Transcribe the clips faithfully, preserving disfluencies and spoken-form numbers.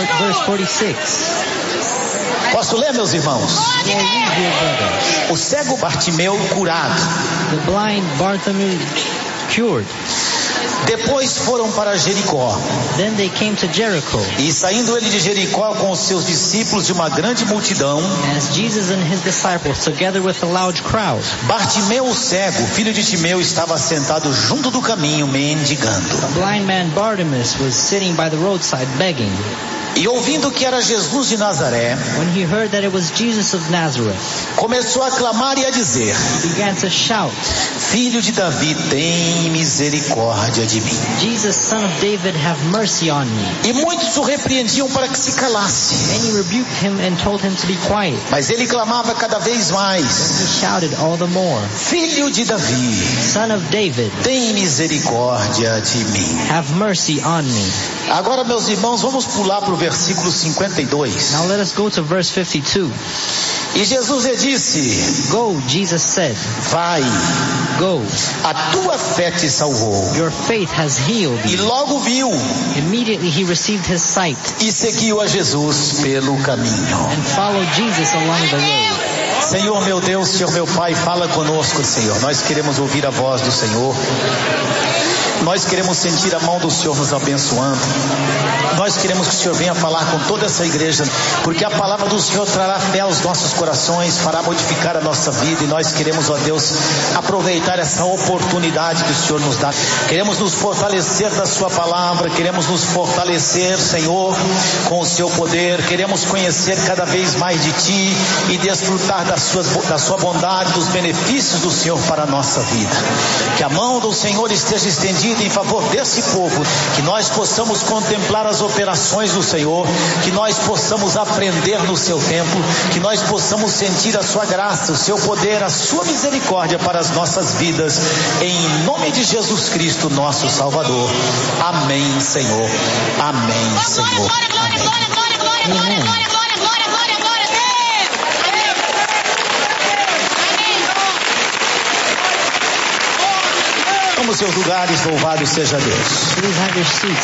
verse forty-six. Posso ler, meus irmãos? Yeah, read here, brother. O cego Bartimeu curado. The blind Bartimaeus cured. Depois foram para Jericó. Then they came to Jericho. E saindo ele de Jericó com os seus discípulos de uma grande multidão, As Jesus and his disciples, together with a large crowd, Bartimeu o cego, filho de Timeu, estava sentado junto do caminho, mendigando. a blind man Bartimaeus was sitting by the roadside begging. E ouvindo que era Jesus de Nazaré, When he heard that it was Jesus of Nazareth, começou a clamar e a dizer: he began to shout, Filho de Davi, tem misericórdia de mim. Jesus, son of David, have mercy on me. E muitos o repreendiam para que se calasse. Many rebuked him and told him to be quiet. Mas ele clamava cada vez mais: He shouted all the more, Filho de Davi, Son of David, tem misericórdia de mim. have mercy on me. Agora, meus irmãos, vamos pular para o versículo cinquenta e dois. Now let us go to verse fifty-two. E Jesus lhe disse: Go, Jesus said, Vai, go, a tua fé te salvou. your faith has healed E you. logo viu Immediately he received his sight e seguiu a Jesus pelo caminho. and followed Jesus along the road. Senhor meu Deus, Senhor meu Pai, fala conosco, Senhor. Nós queremos ouvir a voz do Senhor. Nós queremos sentir a mão do Senhor nos abençoando. Nós queremos que o Senhor venha falar com toda essa igreja, porque a palavra do Senhor trará fé aos nossos corações, fará modificar a nossa vida, e nós queremos, ó Deus, aproveitar essa oportunidade que o Senhor nos dá. Queremos nos fortalecer da sua palavra, queremos nos fortalecer, Senhor, com o seu poder, queremos conhecer cada vez mais de Ti e desfrutar da sua, da sua bondade, dos benefícios do Senhor para a nossa vida. Que a mão do Senhor esteja estendida em favor desse povo, que nós possamos contemplar as operações do Senhor, que nós possamos aprender no seu templo, que nós possamos sentir a sua graça, o seu poder, a sua misericórdia para as nossas vidas, em nome de Jesus Cristo, nosso Salvador. Amém, Senhor. Amém, Senhor. Amen. Vamos seus lugares, louvado seja Deus. Please have your seats.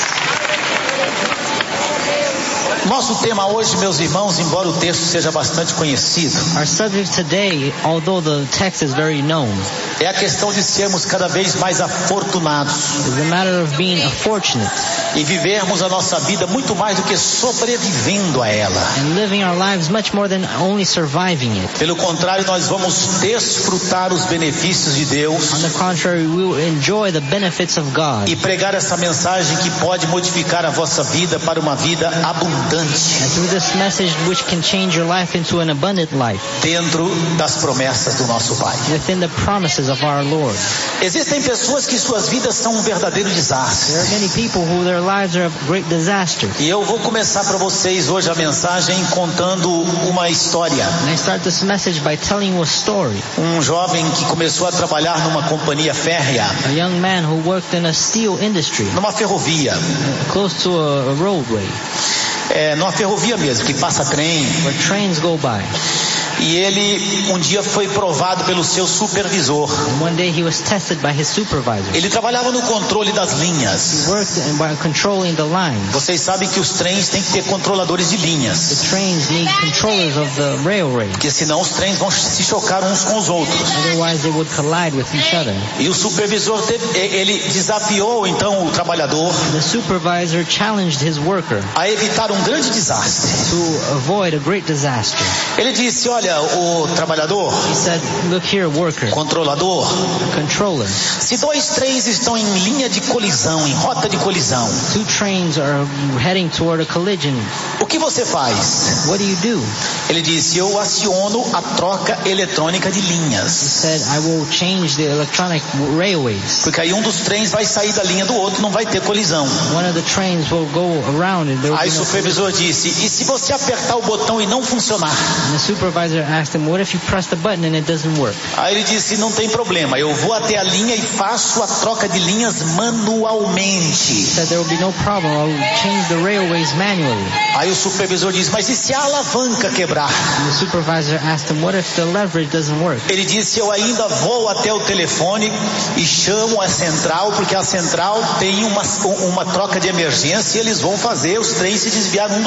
Nosso tema hoje, meus irmãos, embora o texto seja bastante conhecido, Our subject today, although the text is very known, é a questão de sermos cada vez mais afortunados is the matter of being fortunate e vivermos a nossa vida muito mais do que sobrevivendo a ela. and living our lives much more than only surviving it. Pelo contrário, nós vamos desfrutar os benefícios de Deus On the contrary, we will enjoy the benefits of God e pregar essa mensagem que pode modificar a vossa vida para uma vida abundante and through this message which can change your life into an abundant life dentro das promessas do nosso Pai. within the promises of our Lord. Existem pessoas que suas vidas são um verdadeiro There desastre. are many people who their lives are a great disaster. E eu vou começar para vocês hoje a mensagem contando uma história. And I start this message by telling you a story. Um jovem que começou a trabalhar numa companhia férrea, A young man who worked in a steel industry numa ferrovia, close to a, a roadway é, numa ferrovia mesmo, que passa trem. where trains go by. E ele um dia foi provado pelo seu supervisor. And one day he was tested by his supervisor. Ele trabalhava no controle das He linhas. worked in, by controlling the lines. Vocês sabem que os trens têm que ter controladores de The linhas, trains need controllers of the railway. porque senão os trens vão se chocar uns com os outros. Otherwise they would collide with each other. E o supervisor teve, ele desafiou então o trabalhador The supervisor challenged his worker a evitar um grande desastre. to avoid a great disaster. Ele disse: olha, o trabalhador, He said, look here, worker, controlador, controller, se dois trens estão em linha de colisão, em rota de colisão, two trains are heading toward a collision. o que você faz? What do you do? Ele disse: eu aciono a troca eletrônica de He linhas, said, I will change the electronic railways. porque aí um dos trens vai sair da linha do outro, não vai ter colisão. One of the trains will go around and there will Aí be o no supervisor disse: e se você apertar o botão e não funcionar? And the supervisor asked him, what if you press the button and it doesn't work? Aí ele disse: não tem problema, eu vou até a linha e faço a troca de linhas manualmente. He said, there will be no problem. I'll change the railways manually. Aí o supervisor disse: mas e se a alavanca quebrar? And the supervisor asked him, what if the leverage doesn't work? Ele disse: eu ainda vou até o telefone e chamo a central, porque a central tem uma, uma troca de emergência e eles vão fazer os trens se desviar um do